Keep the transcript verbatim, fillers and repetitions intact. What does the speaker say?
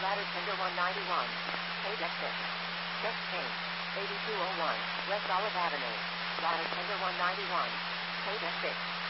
Ladder tender one ninety-one. Pay deck six. Check change. eighty-two oh one. West Olive Avenue. Ladder tender one ninety-one. Pay deck six.